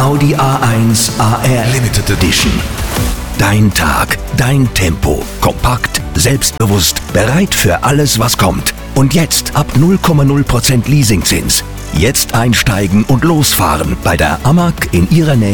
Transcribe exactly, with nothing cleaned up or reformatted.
Audi A eins A R Limited Edition. Dein Tag, dein Tempo. Kompakt, selbstbewusst, bereit für alles, was kommt. Und jetzt ab null Komma null Prozent Leasingzins. Jetzt einsteigen und losfahren bei der A M A G in Ihrer Nähe.